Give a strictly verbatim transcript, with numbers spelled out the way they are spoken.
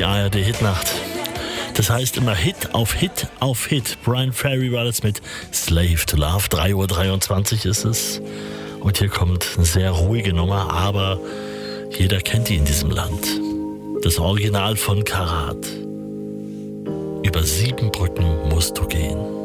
die A R D-Hitnacht. Das heißt immer Hit auf Hit auf Hit. Bryan Ferry war das mit Slave to Love. drei Uhr dreiundzwanzig ist es. Und hier kommt eine sehr ruhige Nummer, aber jeder kennt die in diesem Land. Das Original von Karat. Über sieben Brücken musst du gehen.